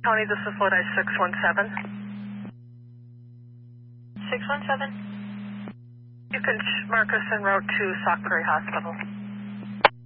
County, this is Lodi 617. 617? You can mark us en route to Sauk Prairie Hospital.